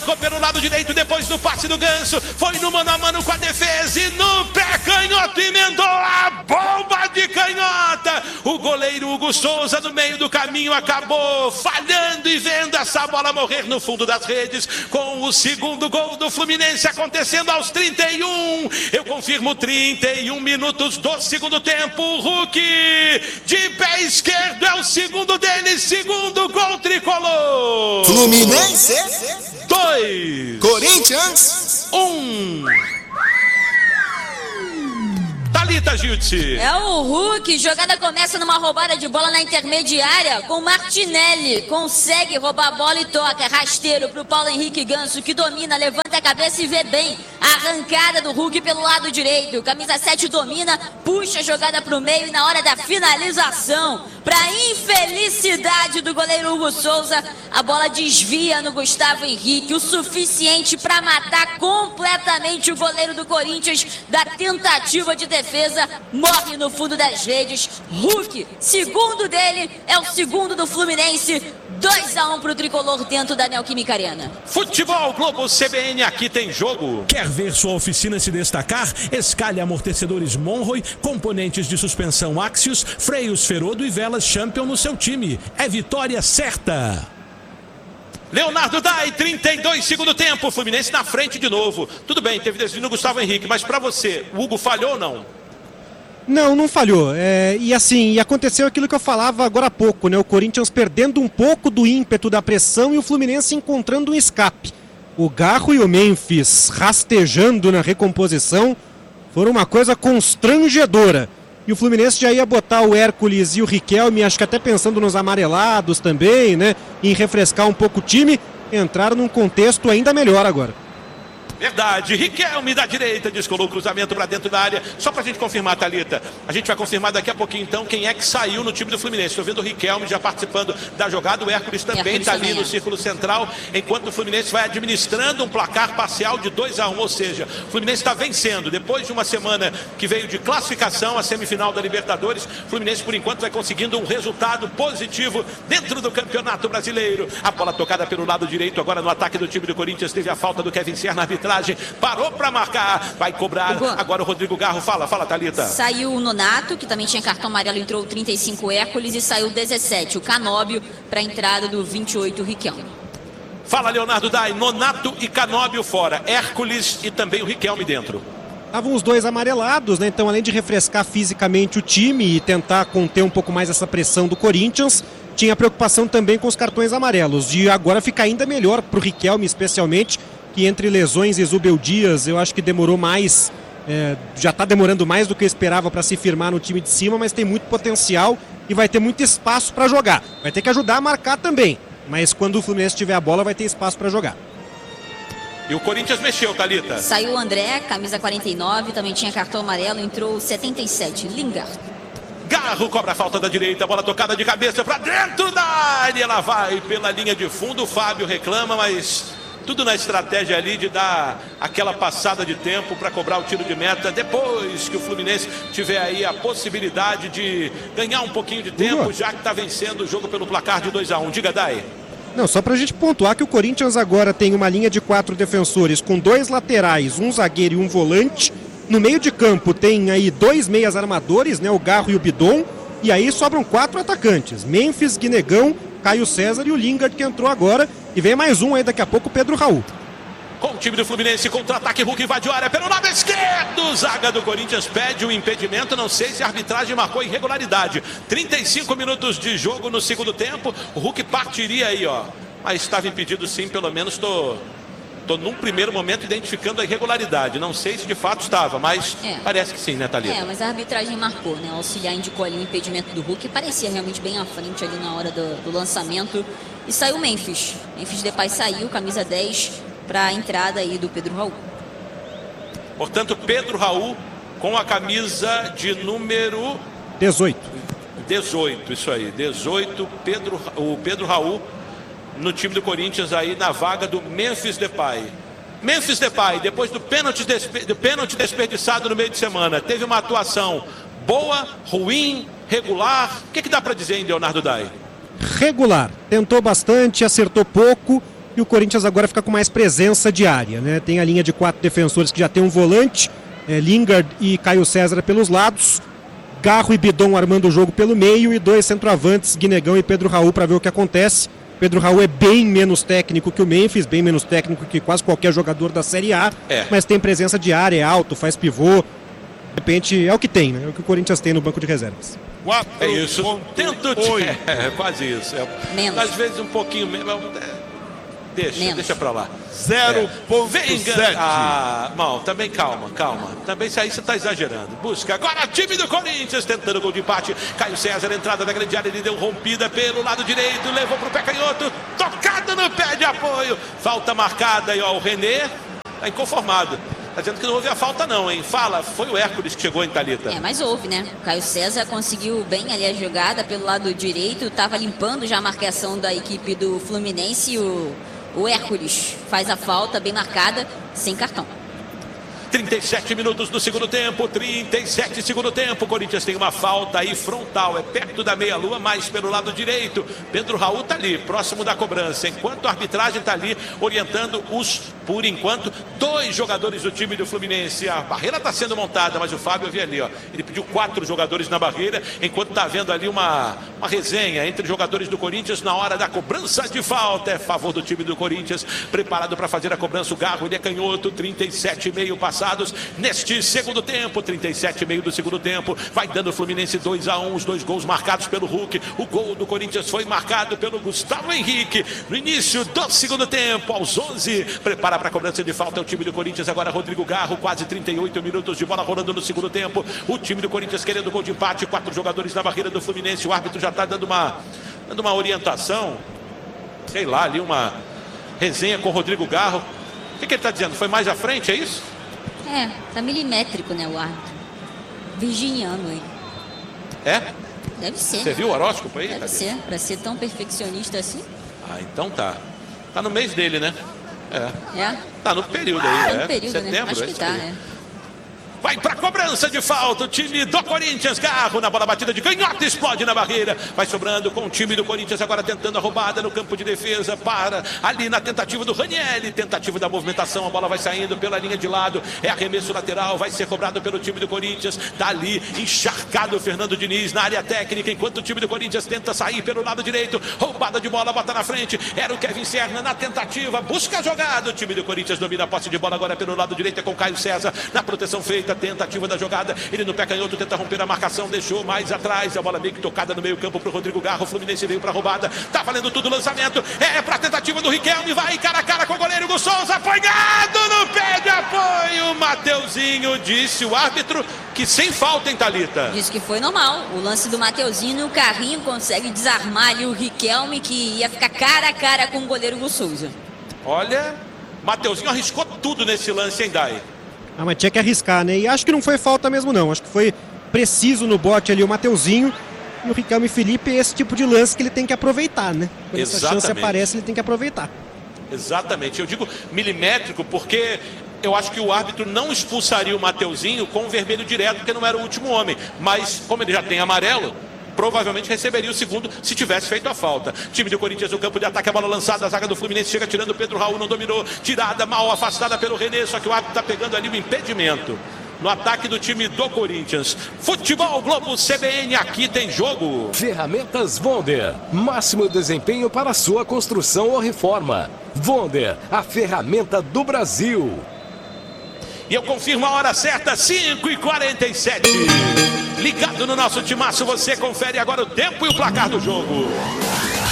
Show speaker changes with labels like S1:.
S1: tocou pelo lado direito depois do passe do Ganso, foi no mano a mano com a defesa e no pé canhoto emendou a bomba de canhota. O goleiro Hugo Souza no meio do caminho acabou falhando e vendo essa bola morrer no fundo das redes, com o segundo gol do Fluminense acontecendo aos 31. Eu confirmo, 31 minutos do segundo tempo. O Hulk de pé esquerdo é o segundo dele, segundo gol tricolor.
S2: Fluminense
S1: 2,
S2: Corinthians
S1: 1. Thalita Giltzi.
S3: É o Hulk, jogada começa numa roubada de bola na intermediária com Martinelli, consegue roubar a bola e toca, rasteiro pro Paulo Henrique Ganso, que domina, levanta a cabeça e vê bem a arrancada do Hulk pelo lado direito, camisa 7 domina, puxa a jogada pro meio e na hora da finalização, pra infelicidade do goleiro Hugo Souza, a bola desvia no Gustavo Henrique, o suficiente pra matar completamente o goleiro do Corinthians da tentativa de defesa, morre no fundo das redes. Hulk, segundo dele, é o segundo do Fluminense. 2-1 pro tricolor dentro da Neoquímica Arena.
S1: Futebol Globo CBN, aqui tem jogo.
S4: Quer ver sua oficina se destacar? Escalhe amortecedores Monroy, componentes de suspensão Axios, freios Ferodo e velas Champion no seu time. É vitória certa.
S1: Leonardo Dai, 32, segundo tempo, Fluminense na frente de novo. Tudo bem, teve desvio no Gustavo Henrique, mas pra você, o Hugo falhou ou não?
S5: Não falhou. E aconteceu aquilo que eu falava agora há pouco, né? O Corinthians perdendo um pouco do ímpeto da pressão e o Fluminense encontrando um escape. O Garro e o Memphis rastejando na recomposição foram uma coisa constrangedora. E o Fluminense já ia botar o Hércules e o Riquelme, acho que até pensando nos amarelados também, né? Em refrescar um pouco o time, entraram num contexto ainda melhor agora.
S1: Verdade, Riquelme da direita descolou o cruzamento para dentro da área. Só pra gente confirmar, Thalita, a gente vai confirmar daqui a pouquinho então quem é que saiu no time do Fluminense. Estou vendo o Riquelme já participando da jogada, o Hércules também está ali no círculo central, enquanto o Fluminense vai administrando um placar parcial de 2-1, ou seja, o Fluminense está vencendo depois de uma semana que veio de classificação à semifinal da Libertadores. O Fluminense por enquanto vai conseguindo um resultado positivo dentro do Campeonato Brasileiro. A bola tocada pelo lado direito agora no ataque do time do Corinthians, teve a falta do Kevin Serra na arbitragem. Parou para marcar, vai cobrar. Agora o Rodrigo Garro, fala Thalita.
S3: Saiu o Nonato, que também tinha cartão amarelo, entrou o 35 Hércules e saiu o 17, o Canóbio, para a entrada do 28 Riquelme.
S1: Fala Leonardo Dai, Nonato e Canóbio fora, Hércules e também o Riquelme dentro.
S5: Estavam os dois amarelados, né? Então além de refrescar fisicamente o time e tentar conter um pouco mais essa pressão do Corinthians, tinha preocupação também com os cartões amarelos, de agora ficar ainda melhor para o Riquelme especialmente, que entre lesões e Zubel Dias eu acho que demorou mais, já está demorando mais do que eu esperava para se firmar no time de cima, mas tem muito potencial e vai ter muito espaço para jogar. Vai ter que ajudar a marcar também, mas quando o Fluminense tiver a bola vai ter espaço para jogar.
S1: E o Corinthians mexeu, Thalita.
S3: Saiu o André, camisa 49, também tinha cartão amarelo, entrou o 77, Lingard.
S1: Garro cobra a falta da direita, bola tocada de cabeça para dentro da área, ela vai pela linha de fundo, o Fábio reclama, mas tudo na estratégia ali de dar aquela passada de tempo para cobrar o tiro de meta, depois que o Fluminense tiver aí a possibilidade de ganhar um pouquinho de tempo, já que está vencendo o jogo pelo placar de 2-1. Diga, Dai.
S5: Não, só pra gente pontuar que o Corinthians agora tem uma linha de 4 defensores com 2 laterais, um zagueiro e um volante. No meio de campo tem aí 2 meias armadores, né, o Garro e o Bidon, e aí sobram 4 atacantes, Memphis, Guinegão, Caio César e o Lingard que entrou agora, e vem mais um aí daqui a pouco, o Pedro Raul.
S1: Com o time do Fluminense, contra-ataque, Hulk invade a área pelo lado esquerdo, zaga do Corinthians pede um impedimento, não sei se a arbitragem marcou irregularidade. 35 minutos de jogo no segundo tempo, o Hulk partiria aí, ó, mas estava impedido sim, pelo menos tô num primeiro momento identificando a irregularidade. Não sei se de fato estava, mas parece que sim, né, Thalita?
S3: Mas a arbitragem marcou, né? O auxiliar indicou ali o impedimento do Hulk, parecia realmente bem à frente ali na hora do lançamento. E saiu o Memphis. Memphis Depay saiu, camisa 10, para a entrada aí do Pedro Raul.
S1: Portanto, Pedro Raul com a camisa de número
S5: 18.
S1: 18, isso aí. 18, o Pedro Raul no time do Corinthians aí na vaga do Memphis Depay. Memphis Depay, depois do pênalti desperdiçado no meio de semana, teve uma atuação boa, ruim, regular. O que dá para dizer em Leonardo Dai?
S5: Regular. Tentou bastante, acertou pouco, E o Corinthians agora fica com mais presença de área, né? Tem a linha de 4 defensores que já tem um volante, Lingard e Caio César pelos lados, Garro e Bidon armando o jogo pelo meio e 2 centroavantes, Guinegão e Pedro Raul, para ver o que acontece. Pedro Raul é bem menos técnico que o Memphis, bem menos técnico que quase qualquer jogador da Série A, mas tem presença de área, é alto, faz pivô. De repente é o que tem, né? É o que o Corinthians tem no banco de reservas.
S1: É isso. Tento quase isso.
S3: Menos.
S1: Às vezes um pouquinho menos. Deixa pra lá.
S6: 0,7.
S1: Não, também calma. Também isso aí você tá exagerando. Busca agora time do Corinthians tentando gol de empate. Caio César, entrada da grande área, ele deu rompida pelo lado direito, levou pro pé canhoto, tocada no pé de apoio. Falta marcada e o René tá inconformado. Tá dizendo que não houve a falta não, hein? Fala, foi o Hércules que chegou em Thalita.
S3: Mas houve, né? O Caio César conseguiu bem ali a jogada pelo lado direito, tava limpando já a marcação da equipe do Fluminense e o Hércules faz a falta bem marcada, sem cartão.
S1: 37 minutos do segundo tempo, 37 segundo tempo, o Corinthians tem uma falta aí frontal, é perto da meia-lua, mais pelo lado direito. Pedro Raul tá ali, próximo da cobrança, enquanto a arbitragem tá ali orientando por enquanto, 2 jogadores do time do Fluminense. A barreira tá sendo montada, mas o Fábio vi ali, ele pediu 4 jogadores na barreira, enquanto tá havendo ali uma resenha entre jogadores do Corinthians na hora da cobrança de falta. É a favor do time do Corinthians, preparado para fazer a cobrança, o Garro, ele é canhoto, 37,5 passados neste segundo tempo, 37,5 do segundo tempo, vai dando o Fluminense 2-1, os 2 gols marcados pelo Hulk. O gol do Corinthians foi marcado pelo Gustavo Henrique no início do segundo tempo, aos 11, prepara para a cobrança de falta o time do Corinthians, agora Rodrigo Garro, quase 38 minutos de bola rolando no segundo tempo, o time do Corinthians querendo gol de empate, 4 jogadores na barreira do Fluminense, o árbitro já está dando uma orientação, sei lá, ali uma resenha com o Rodrigo Garro. O que ele está dizendo? Foi mais à frente, é isso?
S3: Tá milimétrico, né, o árbitro. Virginiano ele. Deve ser.
S1: Você viu o horóscopo aí?
S3: Deve ser, pra ser tão perfeccionista assim.
S1: Então tá. Tá no mês dele, né? Tá no período aí,
S3: no período,
S1: setembro,
S3: né? Acho que tá,
S1: Vai pra cobrança de falta o time do Corinthians. Garro na bola batida de canhota, explode na barreira. Vai sobrando com o time do Corinthians agora tentando a roubada no campo de defesa. Para ali na tentativa do Ranieri. Tentativa da movimentação. A bola vai saindo pela linha de lado. É arremesso lateral. Vai ser cobrado pelo time do Corinthians. Tá ali encharcado o Fernando Diniz na área técnica. Enquanto o time do Corinthians tenta sair pelo lado direito. Roubada de bola, bota na frente. Era o Kevin Serna na tentativa. Busca a jogada. O time do Corinthians domina a posse de bola agora pelo lado direito. É com Caio César na proteção feita. Tentativa da jogada, ele no pé canhoto tenta romper a marcação, deixou mais atrás, a bola meio que tocada no meio campo pro Rodrigo Garro, o Fluminense veio pra roubada, tá valendo tudo o lançamento, é pra tentativa do Riquelme, vai cara a cara com o goleiro Hugo Souza, apanhado no pé de apoio, Mateuzinho, disse o árbitro que sem falta em Thalita.
S3: Disse que foi normal, o lance do Mateuzinho, o carrinho consegue desarmar ali o Riquelme, que ia ficar cara a cara com o goleiro Hugo Souza.
S1: Olha, Mateuzinho arriscou tudo nesse lance, hein, Dai?
S5: Mas tinha que arriscar, né? E acho que não foi falta mesmo, não. Acho que foi preciso no bote ali o Mateuzinho. E o Riquelme Felipe é esse tipo de lance que ele tem que aproveitar, né? Quando essa chance aparece, ele tem que aproveitar.
S1: Exatamente. Eu digo milimétrico porque eu acho que o árbitro não expulsaria o Mateuzinho com o vermelho direto, porque não era o último homem. Mas, como ele já tem amarelo, provavelmente receberia o segundo se tivesse feito a falta. Time do Corinthians no campo de ataque, a bola lançada, a zaga do Fluminense chega tirando o Pedro Raul, não dominou, tirada mal afastada pelo René, só que o árbitro está pegando ali o impedimento no ataque do time do Corinthians. Futebol Globo CBN, aqui tem jogo.
S7: Ferramentas Wonder, máximo desempenho para sua construção ou reforma. Wonder, a ferramenta do Brasil.
S1: E eu confirmo a hora certa, 5h47. Ligado no nosso timaço, você confere agora o tempo e o placar do jogo.